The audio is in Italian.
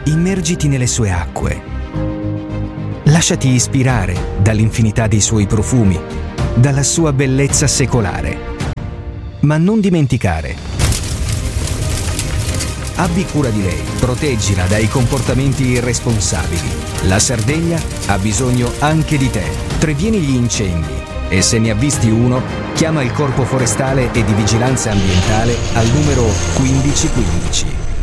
Immergiti nelle sue acque. Lasciati ispirare dall'infinità dei suoi profumi, dalla sua bellezza secolare. Ma non dimenticare: abbi cura di lei, proteggila dai comportamenti irresponsabili. La Sardegna ha bisogno anche di te. Previeni gli incendi e se ne avvisti uno, chiama il Corpo Forestale e di Vigilanza Ambientale al numero 1515.